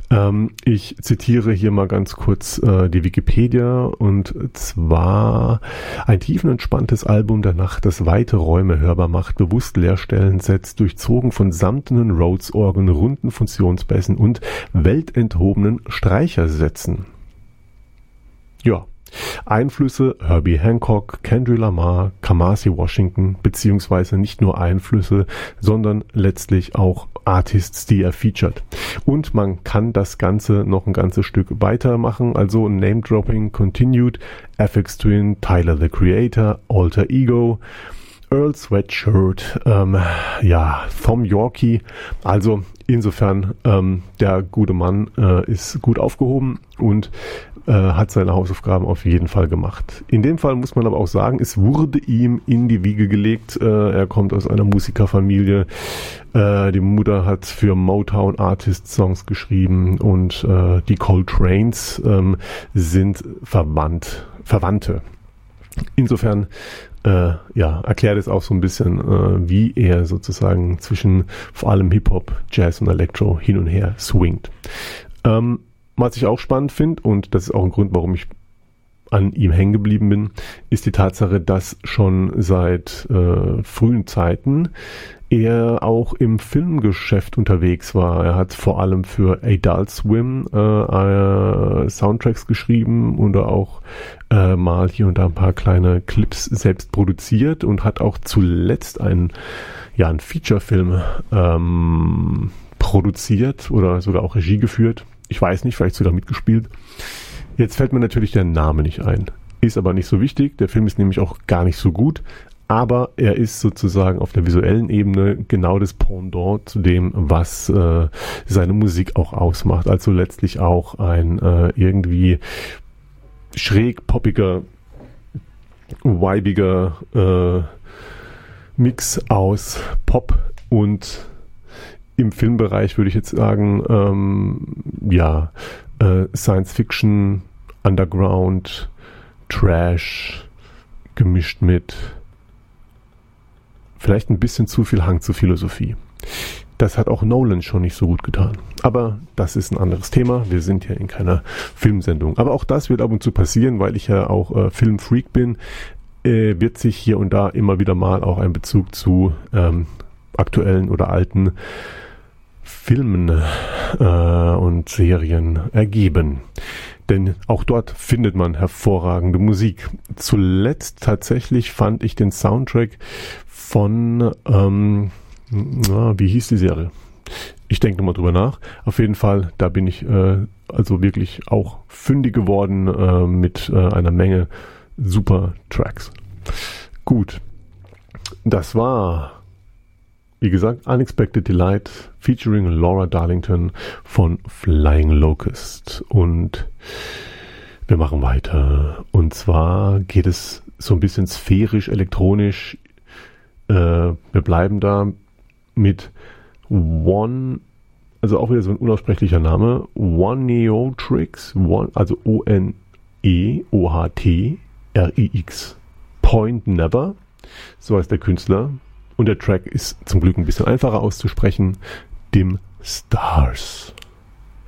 Ich zitiere hier mal ganz kurz die Wikipedia, und zwar: ein tiefenentspanntes Album der Nacht, das weite Räume hörbar macht, bewusst Leerstellen setzt, durchzogen von samtenen Rhodes-Orgeln, runden Funktionsbässen und weltenthobenen Streichersätzen. Ja. Einflüsse: Herbie Hancock, Kendrick Lamar, Kamasi Washington, beziehungsweise nicht nur Einflüsse, sondern letztlich auch Artists, die er featured. Und man kann das Ganze noch ein ganzes Stück weitermachen, also Name-Dropping continued: Aphex Twin, Tyler the Creator, Alter Ego, Earl Sweatshirt, Thom Yorke. Also insofern, der gute Mann ist gut aufgehoben und hat seine Hausaufgaben auf jeden Fall gemacht. In dem Fall muss man aber auch sagen, es wurde ihm in die Wiege gelegt. Er kommt aus einer Musikerfamilie. Die Mutter hat für Motown Artists Songs geschrieben, und die Coltranes sind Verwandte. Insofern erklärt es auch so ein bisschen, wie er sozusagen zwischen vor allem Hip-Hop, Jazz und Elektro hin und her swingt. Was ich auch spannend finde, und das ist auch ein Grund, warum ich an ihm hängen geblieben bin, ist die Tatsache, dass schon seit frühen Zeiten er auch im Filmgeschäft unterwegs war. Er hat vor allem für Adult Swim Soundtracks geschrieben und auch mal hier und da ein paar kleine Clips selbst produziert und hat auch zuletzt einen Feature-Film produziert oder sogar auch Regie geführt. Ich weiß nicht, vielleicht sogar mitgespielt. Jetzt fällt mir natürlich der Name nicht ein. Ist aber nicht so wichtig. Der Film ist nämlich auch gar nicht so gut. Aber er ist sozusagen auf der visuellen Ebene genau das Pendant zu dem, was seine Musik auch ausmacht. Also letztlich auch ein irgendwie schräg poppiger, vibiger Mix aus Pop und im Filmbereich würde ich jetzt sagen, Science Fiction, Underground, Trash, gemischt mit vielleicht ein bisschen zu viel Hang zur Philosophie. Das hat auch Nolan schon nicht so gut getan. Aber das ist ein anderes Thema. Wir sind ja in keiner Filmsendung. Aber auch das wird ab und zu passieren, weil ich ja auch Filmfreak bin. Wird sich hier und da immer wieder mal auch ein Bezug zu aktuellen oder alten Filmen und Serien ergeben. Denn auch dort findet man hervorragende Musik. Zuletzt tatsächlich fand ich den Soundtrack von, wie hieß die Serie? Ich denke nochmal drüber nach. Auf jeden Fall, da bin ich also wirklich auch fündig geworden mit einer Menge super Tracks. Gut, das war, wie gesagt, Unexpected Delight featuring Laura Darlington von Flying Locust. Und wir machen weiter. Und zwar geht es so ein bisschen sphärisch, elektronisch. Wir bleiben da mit One, also auch wieder so ein unaussprechlicher Name, Oneohtrix, also Oneohtrix, Point Never, so heißt der Künstler. Und der Track ist zum Glück ein bisschen einfacher auszusprechen, Dim Stars.